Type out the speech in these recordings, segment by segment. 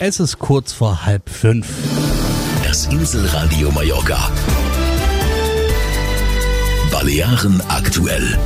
Es ist kurz vor 4:30. Das Inselradio Mallorca. Balearen aktuell.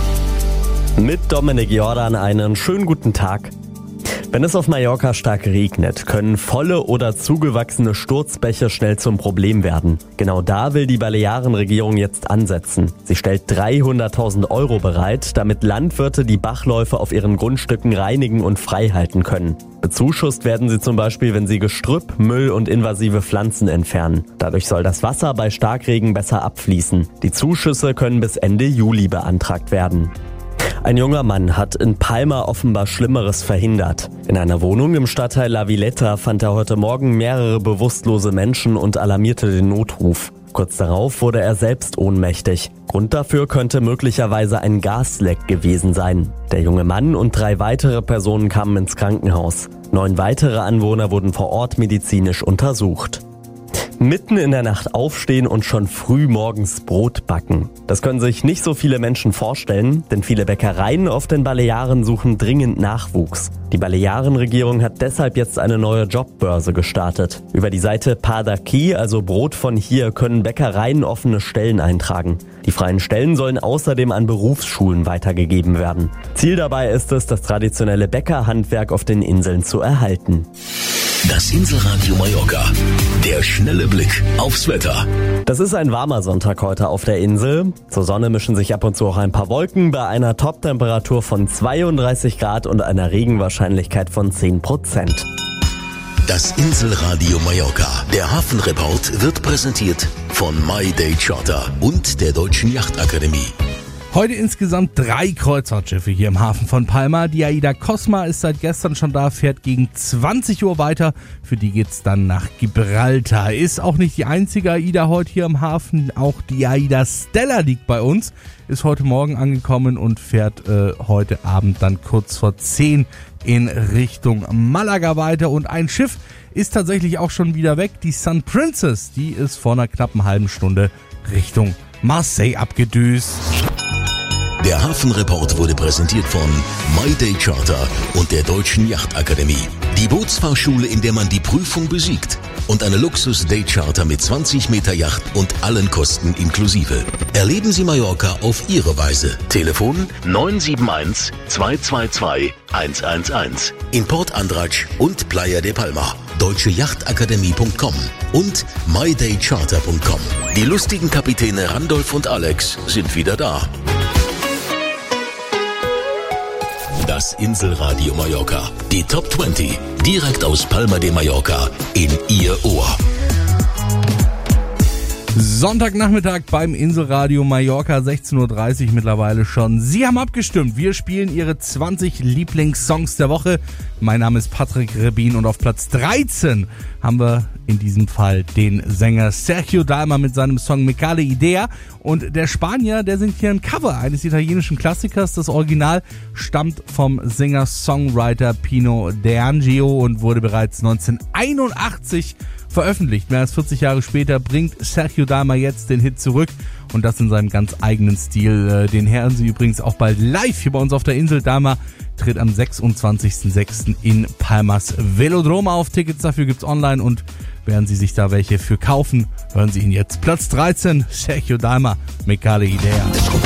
Mit Dominik Jordan einen schönen guten Tag. Wenn es auf Mallorca stark regnet, können volle oder zugewachsene Sturzbäche schnell zum Problem werden. Genau da will die Balearenregierung jetzt ansetzen. Sie stellt 300.000 Euro bereit, damit Landwirte die Bachläufe auf ihren Grundstücken reinigen und freihalten können. Bezuschusst werden sie zum Beispiel, wenn sie Gestrüpp, Müll und invasive Pflanzen entfernen. Dadurch soll das Wasser bei Starkregen besser abfließen. Die Zuschüsse können bis Ende Juli beantragt werden. Ein junger Mann hat in Palma offenbar Schlimmeres verhindert. In einer Wohnung im Stadtteil La Villeta fand er heute Morgen mehrere bewusstlose Menschen und alarmierte den Notruf. Kurz darauf wurde er selbst ohnmächtig. Grund dafür könnte möglicherweise ein Gasleck gewesen sein. Der junge Mann und 3 weitere Personen kamen ins Krankenhaus. 9 weitere Anwohner wurden vor Ort medizinisch untersucht. Mitten in der Nacht aufstehen und schon früh morgens Brot backen. Das können sich nicht so viele Menschen vorstellen, denn viele Bäckereien auf den Balearen suchen dringend Nachwuchs. Die Balearenregierung hat deshalb jetzt eine neue Jobbörse gestartet. Über die Seite Pa d'Aquí, also Brot von hier, können Bäckereien offene Stellen eintragen. Die freien Stellen sollen außerdem an Berufsschulen weitergegeben werden. Ziel dabei ist es, das traditionelle Bäckerhandwerk auf den Inseln zu erhalten. Das Inselradio Mallorca. Der schnelle Blick aufs Wetter. Das ist ein warmer Sonntag heute auf der Insel. Zur Sonne mischen sich ab und zu auch ein paar Wolken bei einer Toptemperatur von 32 Grad und einer Regenwahrscheinlichkeit von 10%. Das Inselradio Mallorca. Der Hafenreport wird präsentiert von My Day Charter und der Deutschen Yachtakademie. Heute insgesamt 3 Kreuzfahrtschiffe hier im Hafen von Palma. Die AIDA Cosma ist seit gestern schon da, fährt gegen 20 Uhr weiter. Für die geht's dann nach Gibraltar. Ist auch nicht die einzige AIDA heute hier im Hafen. Auch die AIDA Stella liegt bei uns. Ist heute Morgen angekommen und fährt heute Abend dann kurz vor 10 in Richtung Malaga weiter. Und ein Schiff ist tatsächlich auch schon wieder weg. Die Sun Princess, die ist vor einer knappen halben Stunde Richtung Marseille abgedüst. Der Hafenreport wurde präsentiert von My Day Charter und der Deutschen Yachtakademie. Die Bootsfahrschule, in der man die Prüfung besiegt. Und eine Luxus-Day-Charter mit 20 Meter Yacht und allen Kosten inklusive. Erleben Sie Mallorca auf Ihre Weise. Telefon 971 222 111. In Port Andratx und Playa de Palma. deutscheyachtakademie.com und mydaycharter.com. Die lustigen Kapitäne Randolph und Alex sind wieder da. Das Inselradio Mallorca. Die Top 20. Direkt aus Palma de Mallorca in Ihr Ohr. Sonntagnachmittag beim Inselradio Mallorca, 16.30 Uhr mittlerweile schon. Sie haben abgestimmt. Wir spielen Ihre 20 Lieblingssongs der Woche. Mein Name ist Patrick Rebin und auf Platz 13 haben wir in diesem Fall den Sänger Sergio Dalma mit seinem Song Me Cale Idea. Und der Spanier, der singt hier ein Cover eines italienischen Klassikers. Das Original stammt vom Singer-Songwriter Pino D'Angio und wurde bereits 1981 veröffentlicht. Mehr als 40 Jahre später bringt Sergio Dalma jetzt den Hit zurück und das in seinem ganz eigenen Stil. Den hören Sie übrigens auch bald live hier bei uns auf der Insel. Dalma tritt am 26.06. in Palmas Velodrome auf. Tickets dafür gibt's online und während Sie sich da welche für kaufen, hören Sie ihn jetzt. Platz 13, Sergio Dalma, Me Cale Idea.